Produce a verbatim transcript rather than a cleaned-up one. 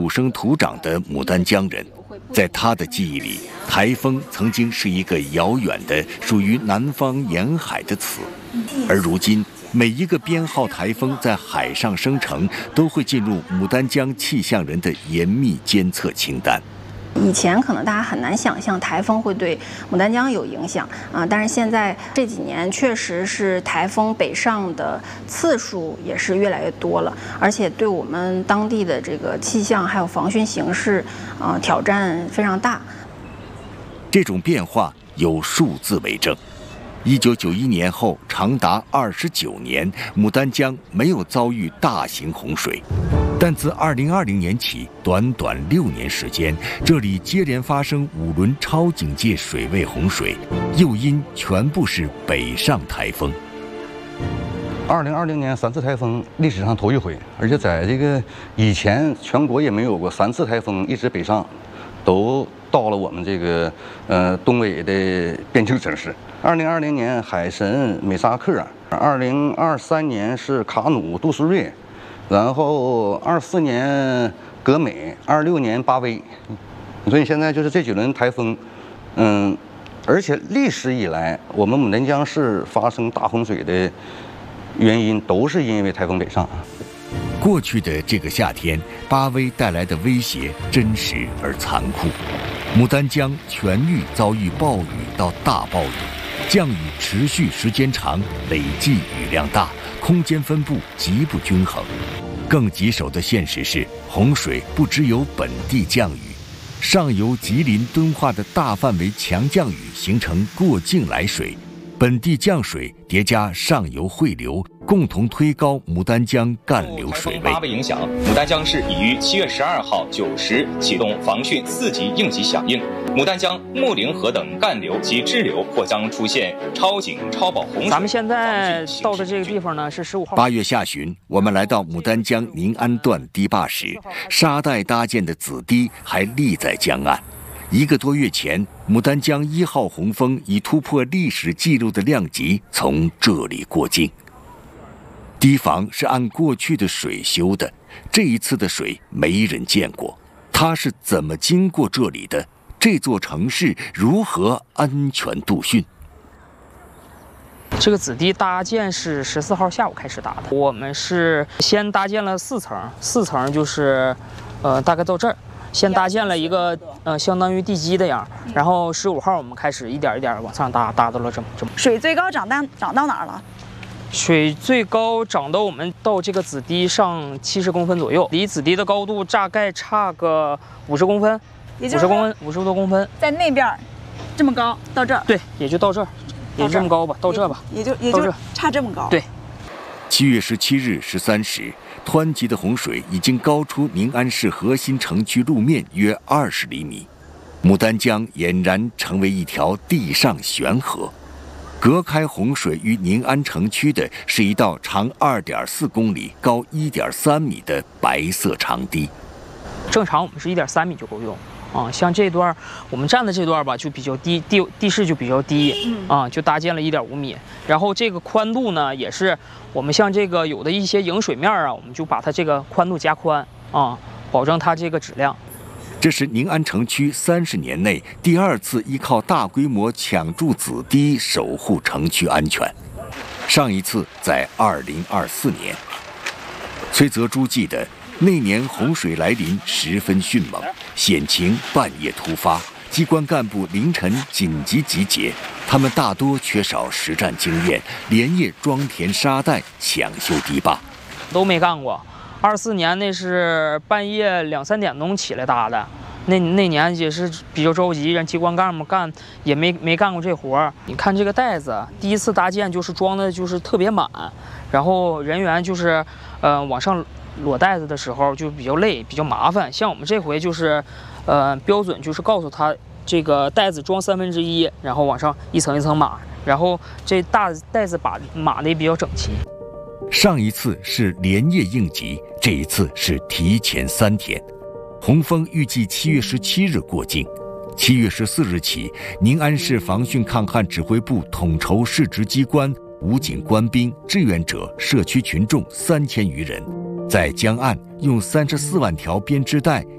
土生土长的牡丹江人，在他的记忆里，台风曾经是一个遥远的属于南方沿海的词，而如今每一个编号台风在海上生成，都会进入牡丹江气象人的严密监测清单。 以前可能大家很难想象台风会对牡丹江有影响啊，但是现在这几年确实是台风北上的次数也是越来越多了，而且对我们当地的这个气象还有防汛形势啊挑战非常大。 这种变化有数字为证。一九九一年后长达二十九年，牡丹江没有遭遇大型洪水。但自二零二零年起，短短六年时间，这里接连发生五轮超警戒水位洪水，诱因全部是北上台风。 二零二零年三次台风历史上头一回，而且在这个以前全国也没有过三次台风一直北上，都到了我们这个呃东北的边境城市。二零二零年海神美萨克，二零二三年是卡努杜苏芮。然后二四年格美，二六年巴威，所以现在就是这几轮台风，嗯，而且历史以来，我们牡丹江市发生大洪水的原因都是因为台风北上。 过去的这个夏天，巴威带来的威胁真实而残酷，牡丹江全域遭遇暴雨到大暴雨，降雨持续时间长，累计雨量大，空间分布极不均衡。更棘手的现实是，洪水不只有本地降雨，上游吉林敦化的大范围强降雨形成过境来水，本地降水叠加上游汇流，共同推高牡丹江干流水位。 八的影响，牡丹江市已于七月十二号九时启动防汛四级应急响应，牡丹江、木陵河等干流及支流或将出现超警超暴洪水。 咱们现在到的这个地方呢是十五号。 八月下旬，我们来到牡丹江宁安段堤坝时，沙袋搭建的子堤还立在江岸。一个多月前，牡丹江一号洪峰以突破历史纪录的量级从这里过境。堤防是按过去的水修的，这一次的水没人见过，它是怎么经过这里的？这座城市如何安全度汛？ 这个子堤搭建是十四号下午开始搭的，我们是先搭建了四层，四层就是，呃，大概到这儿。先搭建了一个呃相当于地基的样，然后十五号我们开始一点一点往上搭，搭到了这么这么。 水最高涨到涨到哪儿了？ 水最高涨到我们到这个子堤上七十公分左右，离子堤的高度大概差个五十公分，五十公分，五十多公分。 在那边这么高到这儿？ 对，也就到这儿，也就这么高吧，到这吧， 也就也就差这么高。 对。 七月十七日十三时。湍急的洪水已经高出宁安市核心城区路面约二十厘米，牡丹江俨然成为一条地上悬河。隔开洪水与宁安城区的是一道长二点四公里、高一点三米的白色长堤。 正常我们是一点三米就够用啊，像这段我们站的这段吧就比较低，地地势就比较低啊，就搭建了一点五米。然后这个宽度呢，也是我们像这个有的一些迎水面啊，我们就把它这个宽度加宽啊，保证它这个质量。 这是宁安城区三十年内第二次依靠大规模抢筑子堤守护城区安全，上一次在二零二四年。崔泽珠记得。那年洪水来临十分迅猛，险情半夜突发，机关干部凌晨紧急集结，他们大多缺少实战经验，连夜装填沙袋，抢修堤坝， 都没干过。二四年那是半夜两三点钟起来搭的，那那年也是比较着急，让机关干部干也没没干过这活儿。你看这个袋子，第一次搭建就是装的就是特别满，然后人员就是呃往上。裸袋子的时候就比较累，比较麻烦。像我们这回就是，呃，标准就是告诉他这个袋子装三分之一，然后往上一层一层码，然后这大袋子把码的也比较整齐。 上一次是连夜应急，这一次是提前三天。洪峰预计七月十七日过境，七月十四日起，宁安市防汛抗旱指挥部统筹市直机关、武警官兵、志愿者、社区群众三千余人。在江岸用三十四万条编织带